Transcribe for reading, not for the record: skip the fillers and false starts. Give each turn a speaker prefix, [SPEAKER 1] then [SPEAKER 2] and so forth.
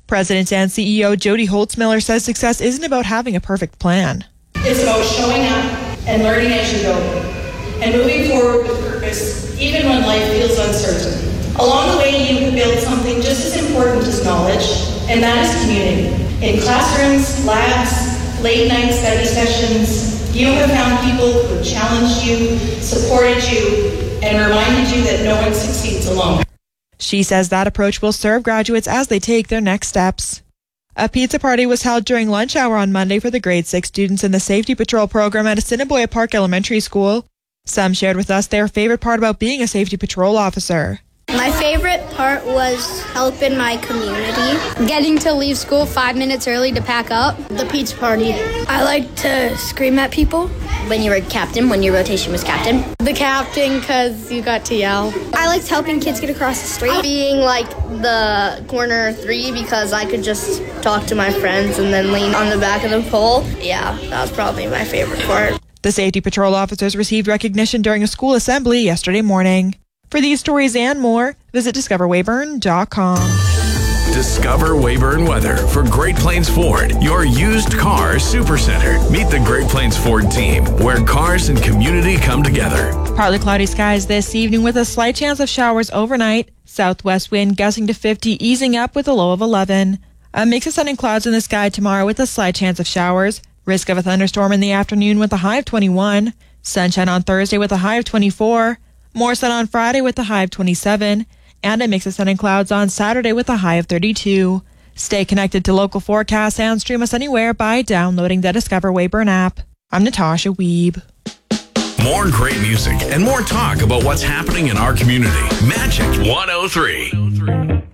[SPEAKER 1] President and CEO Jody Holtzmiller says success isn't about having a perfect plan.
[SPEAKER 2] It's about showing up and learning as you go and moving forward with purpose even when life feels uncertain. Along the way, you have built something just as important as knowledge, and that is community. In classrooms, labs, late-night study sessions, you have found people who challenged you, supported you, and reminded you that no one succeeds alone.
[SPEAKER 1] She says that approach will serve graduates as they take their next steps. A pizza party was held during lunch hour on Monday for the grade 6 students in the Safety Patrol program at Assiniboia Park Elementary School. Some shared with us their favorite part about being a Safety Patrol officer.
[SPEAKER 3] My favorite part was helping my community. Getting to leave school 5 minutes early to pack up. The pizza party. I like to scream at people.
[SPEAKER 4] When you were captain, when your rotation was captain.
[SPEAKER 3] The captain, because you got to yell. I liked helping kids get across the street.
[SPEAKER 4] Being like the corner 3 because I could just talk to my friends and then lean on the back of the pole. Yeah, that was probably my favorite part.
[SPEAKER 1] The Safety Patrol officers received recognition during a school assembly yesterday morning. For these stories and more, visit discoverweyburn.com.
[SPEAKER 5] Discover Weyburn Weather for Great Plains Ford, your used car supercenter. Meet the Great Plains Ford team, where cars and community come together.
[SPEAKER 1] Partly cloudy skies this evening with a slight chance of showers overnight. Southwest wind gusting to 50, easing up with a low of 11. A mix of sun and clouds in the sky tomorrow with a slight chance of showers. Risk of a thunderstorm in the afternoon with a high of 21. Sunshine on Thursday with a high of 24. More sun on Friday with a high of 27. And a mix of sun and clouds on Saturday with a high of 32. Stay connected to local forecasts and stream us anywhere by downloading the Discover Weyburn app. I'm Natasha Wiebe.
[SPEAKER 5] More great music and more talk about what's happening in our community. Magic 103.